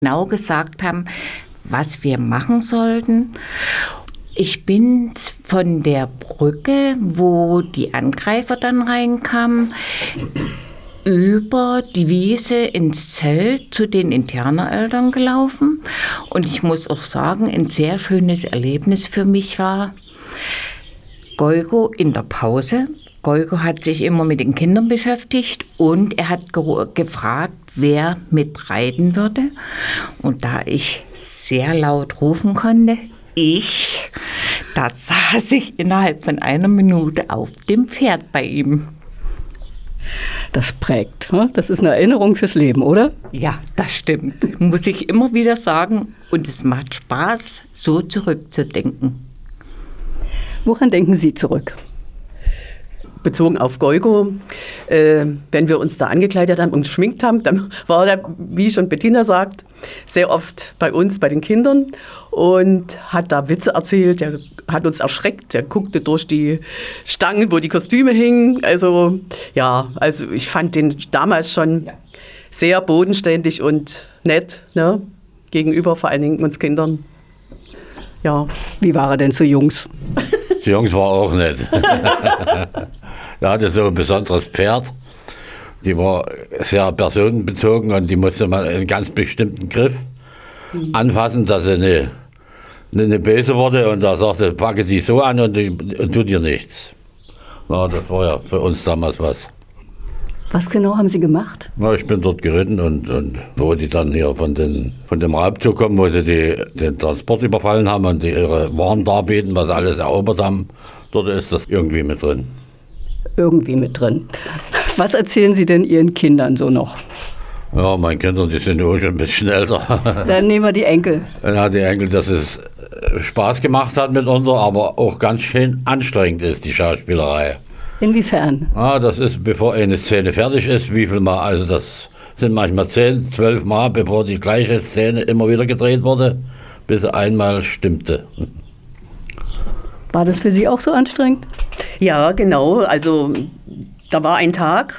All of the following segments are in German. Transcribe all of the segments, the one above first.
genau gesagt haben, was wir machen sollten. Ich bin von der Brücke, wo die Angreifer dann reinkamen, über die Wiese ins Zelt zu den Internereltern gelaufen. Und ich muss auch sagen, ein sehr schönes Erlebnis für mich war Goigo in der Pause. Goigo hat sich immer mit den Kindern beschäftigt und er hat gefragt, wer mitreiten würde. Und da ich sehr laut rufen konnte, da saß ich innerhalb von einer Minute auf dem Pferd bei ihm. Das prägt, ne? Das ist eine Erinnerung fürs Leben, oder? Ja, das stimmt. Muss ich immer wieder sagen. Und es macht Spaß, so zurückzudenken. Woran denken Sie zurück? Bezogen auf Goigo, wenn wir uns da angekleidet haben und geschminkt haben, dann war der, wie schon Bettina sagt, sehr oft bei uns, bei den Kindern und hat da Witze erzählt. Der hat uns erschreckt, der guckte durch die Stangen, wo die Kostüme hingen. Also ich fand den damals schon sehr bodenständig und nett, ne? Gegenüber vor allen Dingen uns Kindern. Ja. Wie war er denn zu Jungs? Die Jungs war auch nett. Er hatte so ein besonderes Pferd. Die war sehr personenbezogen und die musste man einen ganz bestimmten Griff anfassen, dass sie eine böse wurde. Und da sagte, packe die so an und tu dir nichts. Ja, das war ja für uns damals was. Was genau haben Sie gemacht? Ja, ich bin dort geritten und wo die dann hier von dem Raubzug kommen, wo sie den Transport überfallen haben und ihre Waren darbieten, was sie alles erobert haben, dort ist das irgendwie mit drin. Irgendwie mit drin. Was erzählen Sie denn Ihren Kindern so noch? Ja, meine Kinder, die sind auch schon ein bisschen älter. Dann nehmen wir die Enkel. Ja, die Enkel, dass es Spaß gemacht hat mitunter, aber auch ganz schön anstrengend ist, die Schauspielerei. Inwiefern? Ah, das ist, bevor eine Szene fertig ist, wie viel Mal, also das sind manchmal 10, 12 Mal, bevor die gleiche Szene immer wieder gedreht wurde, bis sie einmal stimmte. War das für Sie auch so anstrengend? Ja, genau. Also da war ein Tag,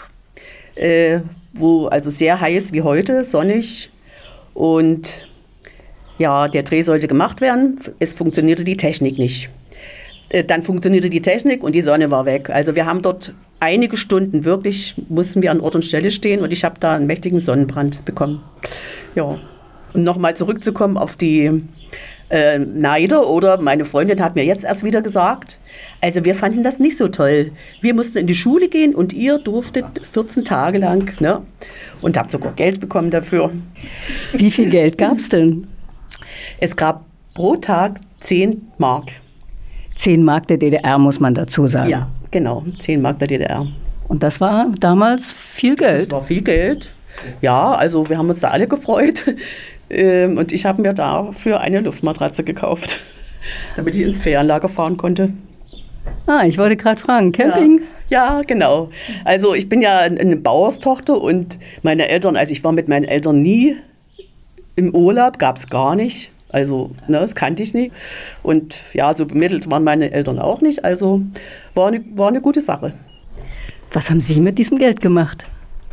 wo also sehr heiß wie heute, sonnig und ja, der Dreh sollte gemacht werden. Es funktionierte die Technik nicht. Dann funktionierte die Technik und die Sonne war weg. Also wir haben dort einige Stunden wirklich, mussten wir an Ort und Stelle stehen und ich habe da einen mächtigen Sonnenbrand bekommen. Ja. Und nochmal zurückzukommen auf die Neider, oder meine Freundin hat mir jetzt erst wieder gesagt, also wir fanden das nicht so toll. Wir mussten in die Schule gehen und ihr durftet 14 Tage lang, ne? Und habt sogar Geld bekommen dafür. Wie viel Geld gab es denn? Es gab pro Tag 10 Mark. 10 Mark der DDR, muss man dazu sagen. Ja, genau, 10 Mark der DDR. Und das war damals viel Geld? Das war viel Geld. Ja, also wir haben uns da alle gefreut. Und ich habe mir dafür eine Luftmatratze gekauft, damit ich ins Ferienlager fahren konnte. Ah, ich wollte gerade fragen, Camping? Ja, genau. Also ich bin ja eine Bauerstochter und meine Eltern, also ich war mit meinen Eltern nie im Urlaub, gab es gar nicht. Also, ne, das kannte ich nicht. Und ja, so bemittelt waren meine Eltern auch nicht. Also war eine gute Sache. Was haben Sie mit diesem Geld gemacht?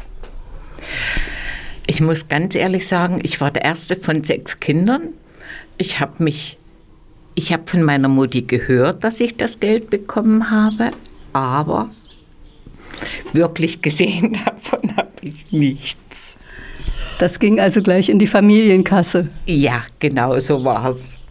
Ich muss ganz ehrlich sagen, ich war der erste von 6 Kindern. Ich habe von meiner Mutti gehört, dass ich das Geld bekommen habe, aber wirklich gesehen davon habe ich nichts. Das ging also gleich in die Familienkasse. Ja, genau so war es.